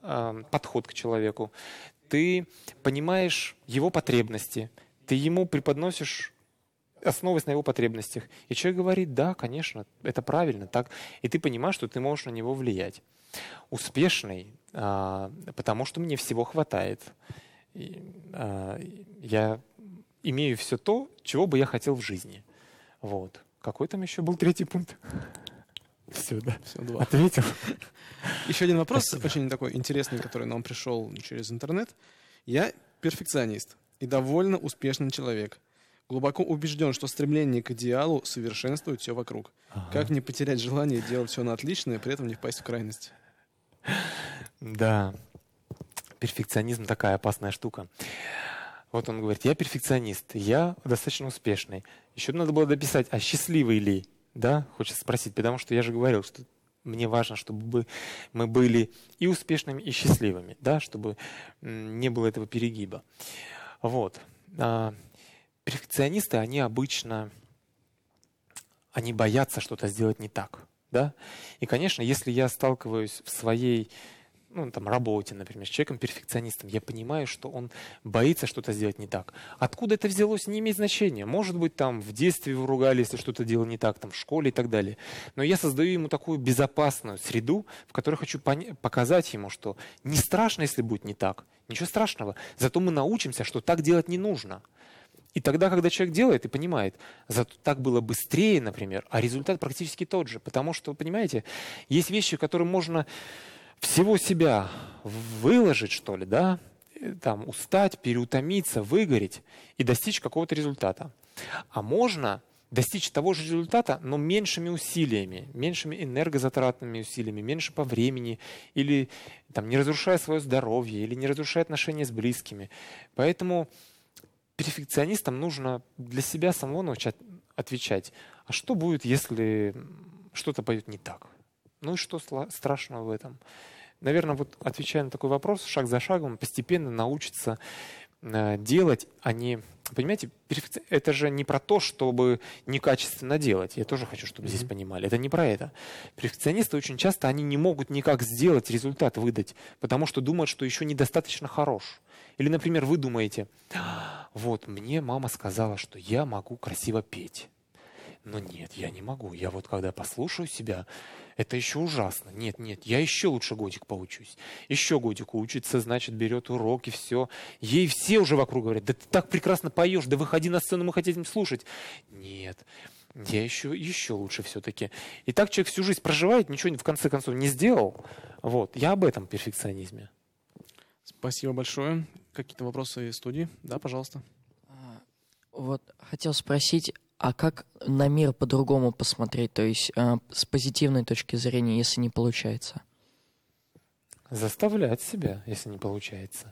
подход к человеку, ты понимаешь его потребности, ты ему преподносишь, основываясь на его потребностях. И человек говорит: да, конечно, это правильно, так. И ты понимаешь, что ты можешь на него влиять. Успешный, потому что мне всего хватает. Я имею все то, чего бы я хотел в жизни. Вот. Какой там еще был третий пункт? Все, да. Все, 2. Ответил. Еще один вопрос, очень такой интересный, который нам пришел через интернет. Я перфекционист и довольно успешный человек. Глубоко убежден, что стремление к идеалу совершенствует все вокруг. Как не потерять желание делать все на отлично и при этом не впасть в крайность? Да. Перфекционизм такая опасная штука. Вот он говорит: я перфекционист, я достаточно успешный. Еще надо было дописать: а счастливый ли? Да, хочется спросить, потому что я же говорил, что мне важно, чтобы мы были и успешными, и счастливыми, да, чтобы не было этого перегиба. Вот. Перфекционисты, они обычно, они боятся что-то сделать не так, да. И, конечно, если я сталкиваюсь в своей работе, например, с человеком-перфекционистом, я понимаю, что он боится что-то сделать не так. Откуда это взялось, не имеет значения. Может быть, там в детстве вы ругали, если что-то делал не так, там в школе и так далее. Но я создаю ему такую безопасную среду, в которой хочу показать ему, что не страшно, если будет не так. Ничего страшного. Зато мы научимся, что так делать не нужно. И тогда, когда человек делает и понимает, зато так было быстрее, например, а результат практически тот же. Потому что, понимаете, есть вещи, которые можно всего себя выложить, что ли, да, там, устать, переутомиться, выгореть и достичь какого-то результата. А можно достичь того же результата, но меньшими усилиями, меньшими энергозатратными усилиями, меньше по времени, или там, не разрушая свое здоровье, или не разрушая отношения с близкими. Поэтому перфекционистам нужно для себя самого научать отвечать: а что будет, если что-то пойдет не так? Ну и что страшного в этом? Наверное, вот отвечая на такой вопрос, шаг за шагом постепенно научиться делать, а не... Понимаете, это же не про то, чтобы некачественно делать. Я тоже хочу, чтобы здесь понимали. Это не про это. Перфекционисты очень часто, они не могут никак сделать результат, выдать, потому что думают, что еще недостаточно хорош. Или, например, вы думаете: вот, мне мама сказала, что я могу красиво петь. Но нет, я не могу. Я вот когда послушаю себя, это еще ужасно. Нет, я еще лучше годик поучусь. Еще годик учится, значит, берет уроки, все. Ей все уже вокруг говорят: да ты так прекрасно поешь, да выходи на сцену, мы хотим слушать. Нет, я еще лучше все-таки. И так человек всю жизнь проживает, ничего в конце концов не сделал. Вот, я об этом перфекционизме. Спасибо большое. Какие-то вопросы из студии? Да, пожалуйста. Вот, хотел спросить, а как на мир по-другому посмотреть, то есть с позитивной точки зрения, если не получается? Заставлять себя, если не получается.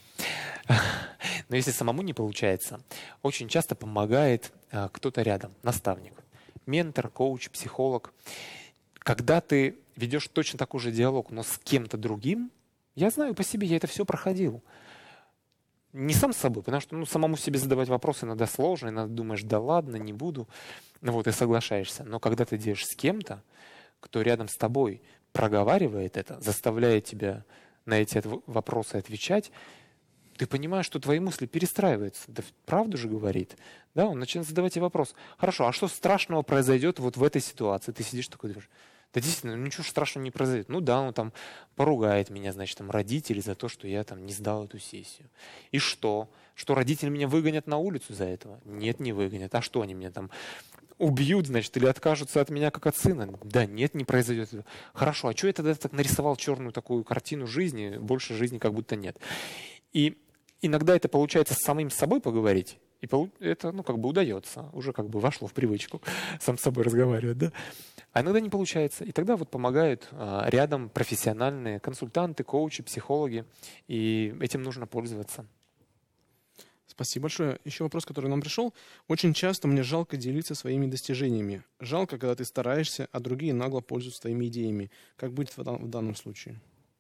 Но если самому не получается, очень часто помогает кто-то рядом, наставник, ментор, коуч, психолог. Когда ты ведешь точно такой же диалог, но с кем-то другим, я знаю по себе, я это все проходил. Не сам с собой, потому что самому себе задавать вопросы иногда сложно, иногда думаешь: да ладно, не буду. Вот, и соглашаешься. Но когда ты делаешь с кем-то, кто рядом с тобой проговаривает это, заставляет тебя на эти вопросы отвечать, ты понимаешь, что твои мысли перестраиваются. Да правду же говорит. Да, он начинает задавать тебе вопрос: хорошо, а что страшного произойдет вот в этой ситуации? Ты сидишь такой, думаешь: да действительно, ничего страшного не произойдет. Ну да, он там поругает меня, значит, там родители за то, что я там не сдал эту сессию. И что? Что родители меня выгонят на улицу за этого? Нет, не выгонят. А что, они меня там убьют, значит, или откажутся от меня как от сына? Да нет, не произойдет этого. Хорошо, а что я тогда так нарисовал черную такую картину жизни, больше жизни как будто нет? И иногда это получается с самим собой поговорить, и это, удается, уже вошло в привычку сам с собой разговаривать, да? А иногда не получается. И тогда вот помогают рядом профессиональные консультанты, коучи, психологи, и этим нужно пользоваться. Спасибо большое. Еще вопрос, который нам пришел. Очень часто мне жалко делиться своими достижениями. Жалко, когда ты стараешься, а другие нагло пользуются твоими идеями. Как быть в данном случае?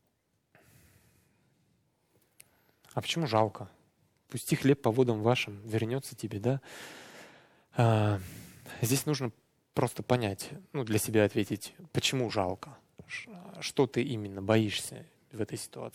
А почему жалко? Пусти хлеб по водам вашим, вернется тебе, да? Здесь нужно просто понять, для себя ответить, почему жалко, что ты именно боишься в этой ситуации.